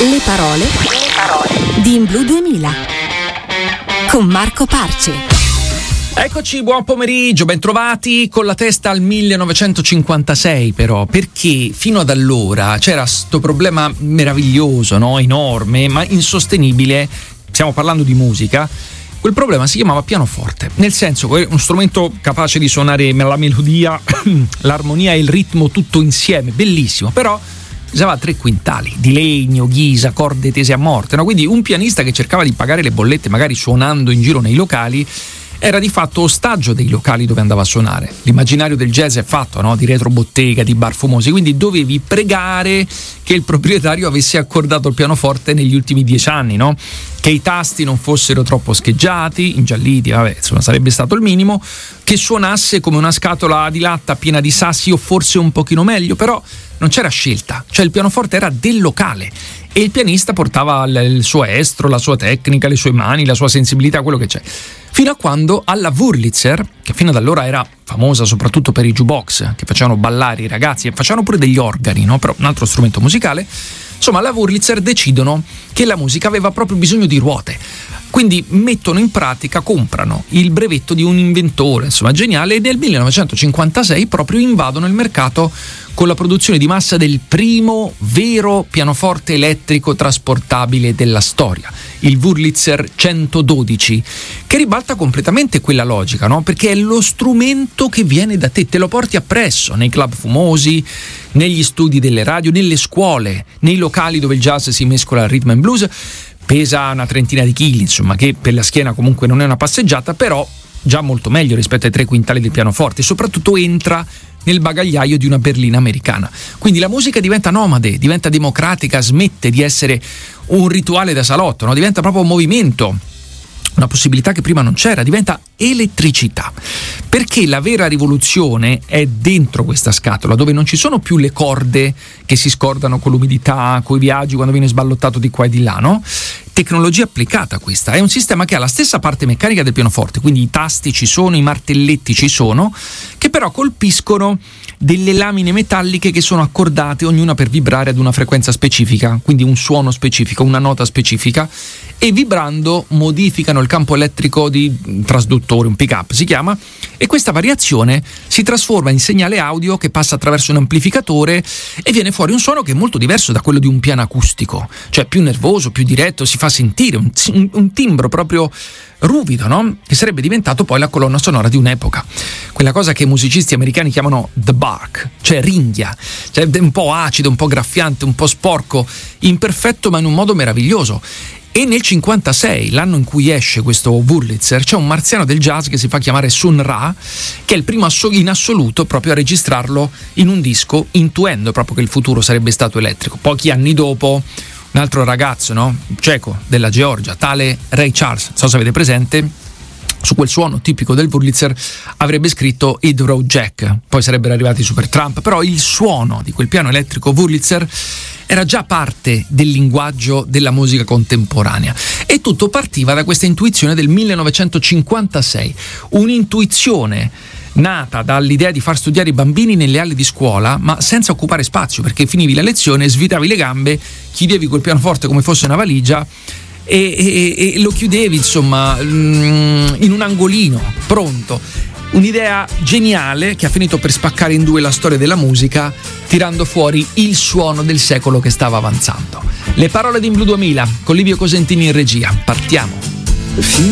Le parole di In Blu 2000 con Marco Parce. Eccoci, buon pomeriggio, bentrovati con la testa al 1956 però, perché fino ad allora c'era sto problema meraviglioso, no? Enorme, ma insostenibile, stiamo parlando di musica. Quel problema si chiamava pianoforte, nel senso che è uno strumento capace di suonare la melodia, l'armonia e il ritmo tutto insieme, bellissimo, però usava 3 quintali di legno, ghisa, corde tese a morte, no? Quindi un pianista che cercava di pagare le bollette magari suonando in giro nei locali era di fatto ostaggio dei locali dove andava a suonare. L'immaginario del jazz è fatto, no? Di retrobottega, di bar fumosi, quindi dovevi pregare che il proprietario avesse accordato il pianoforte negli ultimi 10 anni, no? Che i tasti non fossero troppo scheggiati, ingialliti, vabbè, insomma sarebbe stato il minimo, che suonasse come una scatola di latta piena di sassi o forse un pochino meglio, però non c'era scelta, cioè il pianoforte era del locale e il pianista portava il suo estro, la sua tecnica, le sue mani, la sua sensibilità, quello che c'è. Fino a quando alla Wurlitzer, che fino ad allora era famosa soprattutto per i jukebox, che facevano ballare i ragazzi e facevano pure degli organi, no? Però un altro strumento musicale, insomma alla Wurlitzer decidono che la musica aveva proprio bisogno di ruote. Quindi mettono in pratica, comprano il brevetto di un inventore, insomma geniale, e nel 1956 proprio invadono il mercato con la produzione di massa del primo vero pianoforte elettrico trasportabile della storia, il Wurlitzer 112, che ribalta completamente quella logica, no? Perché è lo strumento che viene da te lo porti appresso nei club fumosi, negli studi delle radio, nelle scuole, nei locali dove il jazz si mescola al rhythm and blues. Pesa una trentina di chili, insomma, che per la schiena comunque non è una passeggiata, però già molto meglio rispetto ai 3 quintali del pianoforte, e soprattutto entra nel bagagliaio di una berlina americana. Quindi la musica diventa nomade, diventa democratica, smette di essere un rituale da salotto, no? Diventa proprio un movimento, una possibilità che prima non c'era, diventa elettricità, perché la vera rivoluzione è dentro questa scatola dove non ci sono più le corde che si scordano con l'umidità, coi viaggi, quando viene sballottato di qua e di là, no? Tecnologia applicata questa, è un sistema che ha la stessa parte meccanica del pianoforte, quindi i tasti ci sono, i martelletti ci sono, che però colpiscono delle lamine metalliche che sono accordate ognuna per vibrare ad una frequenza specifica, quindi un suono specifico, una nota specifica, e vibrando modificano il campo elettrico di trasduttore, un pick-up si chiama, e questa variazione si trasforma in segnale audio che passa attraverso un amplificatore e viene fuori un suono che è molto diverso da quello di un piano acustico, cioè più nervoso, più diretto, si fa sentire un timbro proprio ruvido, no? Che sarebbe diventato poi la colonna sonora di un'epoca, quella cosa che i musicisti americani chiamano the bark, cioè ringhia, cioè un po' acido, un po' graffiante, un po' sporco, imperfetto ma in un modo meraviglioso. E nel 56, l'anno in cui esce questo Wurlitzer, c'è un marziano del jazz che si fa chiamare Sun Ra, che è il primo in assoluto proprio a registrarlo in un disco, intuendo proprio che il futuro sarebbe stato elettrico. Pochi anni dopo un altro ragazzo, no? Ceco della Georgia, tale Ray Charles, non so se avete presente, su quel suono tipico del Wurlitzer avrebbe scritto Hit Road Jack, poi sarebbero arrivati i Supertramp, però il suono di quel piano elettrico Wurlitzer era già parte del linguaggio della musica contemporanea, e tutto partiva da questa intuizione del 1956, un'intuizione nata dall'idea di far studiare i bambini nelle aule di scuola, ma senza occupare spazio, perché finivi la lezione, svitavi le gambe, chiudevi quel pianoforte come fosse una valigia e lo chiudevi, insomma, in un angolino, pronto. Un'idea geniale che ha finito per spaccare in due la storia della musica, tirando fuori il suono del secolo che stava avanzando. Le parole di In Blu 2000 con Livio Cosentini in regia. Partiamo.